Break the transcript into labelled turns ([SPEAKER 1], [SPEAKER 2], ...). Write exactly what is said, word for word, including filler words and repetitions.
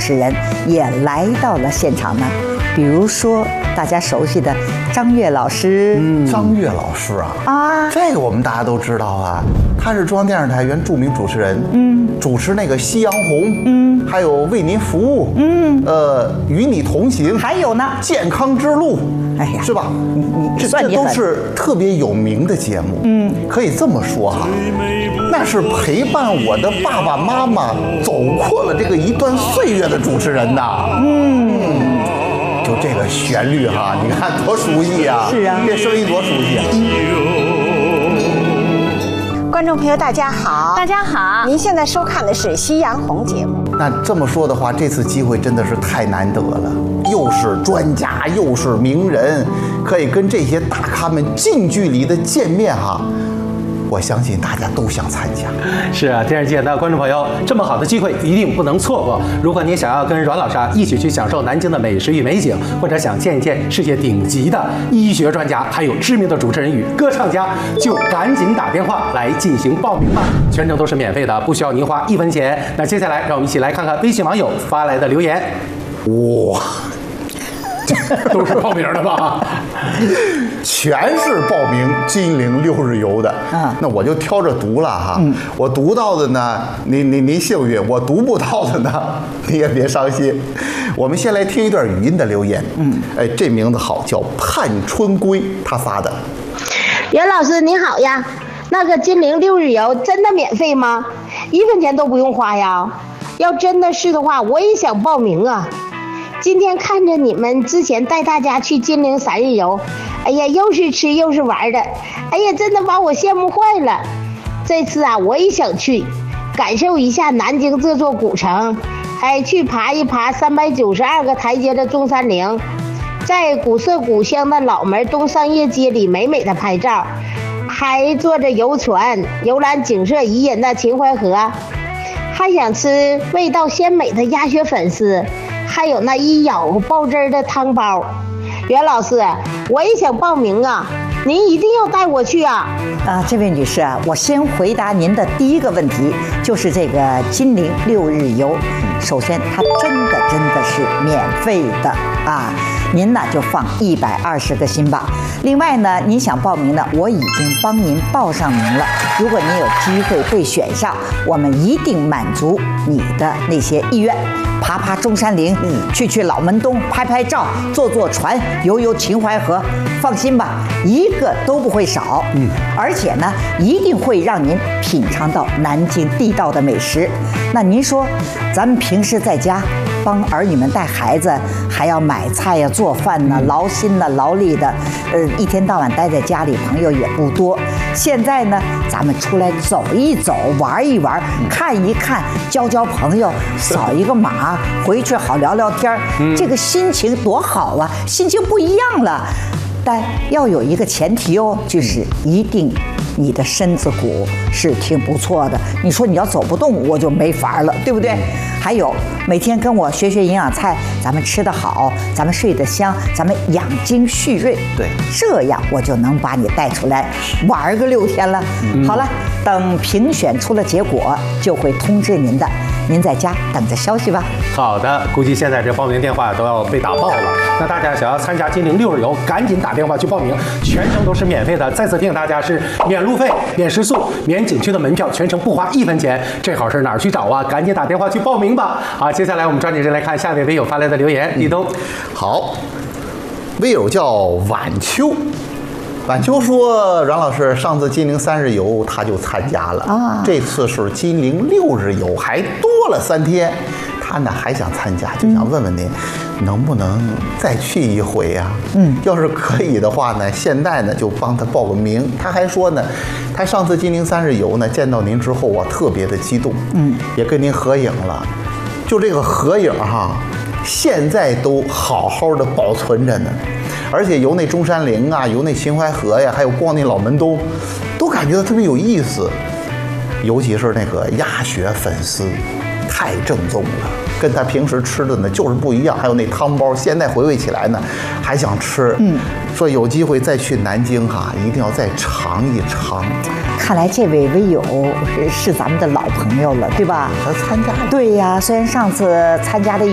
[SPEAKER 1] 持人也来到了现场呢。比如说大家熟悉的张悦老师，
[SPEAKER 2] 嗯，张悦老师啊，啊，这个我们大家都知道啊，他是中央电视台原著名主持人，嗯，主持那个《夕阳红》，嗯，还有《为您服务》，嗯，呃，《与你同行》，
[SPEAKER 1] 还有呢，
[SPEAKER 2] 《健康之路》，
[SPEAKER 1] 哎呀，
[SPEAKER 2] 是吧？
[SPEAKER 1] 你你
[SPEAKER 2] 这
[SPEAKER 1] 算你狠，
[SPEAKER 2] 这都是特别有名的节目，嗯，可以这么说哈，那是陪伴我的爸爸妈妈走过了这个一段岁月的主持人呐，嗯。就这个旋律哈，你看多熟悉啊！
[SPEAKER 1] 是啊，
[SPEAKER 2] 这声音多熟悉啊！
[SPEAKER 3] 观众朋友，大家好，
[SPEAKER 4] 大家好，
[SPEAKER 3] 您现在收看的是《夕阳红》节目。
[SPEAKER 2] 那这么说的话，这次机会真的是太难得了，又是专家，又是名人，可以跟这些大咖们近距离的见面哈。我相信大家都想参加。
[SPEAKER 5] 是啊，电视界的观众朋友，这么好的机会一定不能错过。如果你想要跟阮老师啊一起去享受南京的美食与美景，或者想见一见世界顶级的医学专家，还有知名的主持人与歌唱家，就赶紧打电话来进行报名吧，全程都是免费的，不需要您花一分钱。那接下来让我们一起来看看微信网友发来的留言。哇！都是报名的吧？
[SPEAKER 2] 全是报名金陵六日游的。嗯，那我就挑着读了哈。嗯，我读到的呢，您您您幸运；我读不到的呢，你也别伤心。我们先来听一段语音的留言。嗯，哎，这名字好，叫盼春归，他发的。
[SPEAKER 6] 袁老师你好呀，那个金陵六日游真的免费吗？一分钱都不用花呀？要真的是的话，我也想报名啊。今天看着你们之前带大家去金陵三日游，哎呀，又是吃又是玩的，哎呀，真的把我羡慕坏了。这次啊，我也想去感受一下南京这座古城，哎，去爬一爬三百九十二个台阶的中山陵，在古色古香的老门东商业街里美美的拍照，还坐着游船游览景色宜人的秦淮河，还想吃味道鲜美的鸭血粉丝，还有那一咬爆汁的汤包。袁老师，我也想报名啊，您一定要带我去啊！
[SPEAKER 1] 啊，这位女士啊，我先回答您的第一个问题，就是这个金陵六日游。首先，它真的真的是免费的啊，您呢就放一百二十个心吧。另外呢，您想报名呢，我已经帮您报上名了。如果您有机会被选上，我们一定满足你的那些意愿。爬爬中山陵，嗯，去去老门东，拍拍照，坐坐船，游游秦淮河。放心吧，一个都不会少。嗯，而且呢，一定会让您品尝到南京地道的美食。那您说，咱们平时在家帮儿女们带孩子，还要买菜呀、做饭呢，劳心呢、劳力的，呃，一天到晚待在家里，朋友也不多。现在呢，咱们出来走一走，玩一玩，看一看，交交朋友，扫一个码，回去好聊聊天，这个心情多好啊，心情不一样了。但要有一个前提哦，就是一定你的身子骨是挺不错的。你说你要走不动，我就没法了，对不对？还有每天跟我学学营养菜，咱们吃得好，咱们睡得香，咱们养精蓄锐，
[SPEAKER 2] 对，
[SPEAKER 1] 这样我就能把你带出来玩个六天了。嗯、好了，等评选出了结果，就会通知您的。您在家等着消息吧。
[SPEAKER 5] 好的，估计现在这报名电话都要被打爆了。那大家想要参加金陵六日游，赶紧打电话去报名，全程都是免费的。再次提醒大家，是免路费、免食宿、免景区的门票，全程不花一分钱。这好事哪儿去找啊？赶紧打电话去报名吧。好，接下来我们抓紧时间来看下一位微友发来的留言。立冬，
[SPEAKER 2] 好，微友叫晚秋。晚秋说：“阮老师，上次金陵三日游他就参加了啊，这次是金陵六日游，还多了三天。他呢还想参加，就想问问您，嗯、能不能再去一回呀、啊？嗯，要是可以的话呢，现在呢就帮他报个名。他还说呢，他上次金陵三日游呢见到您之后啊，特别的激动，嗯，也跟您合影了。就这个合影哈，现在都好好的保存着呢。”而且游那中山陵啊，游那秦淮河呀，还有逛那老门东，都感觉到特别有意思。尤其是那个鸭血粉丝，太正宗了，跟他平时吃的呢就是不一样。还有那汤包，现在回味起来呢，还想吃。嗯，说有机会再去南京哈、啊，一定要再尝一尝。
[SPEAKER 1] 看来这位微友是咱们的老朋友了，对吧？
[SPEAKER 2] 他参加了。
[SPEAKER 1] 对呀，虽然上次参加的。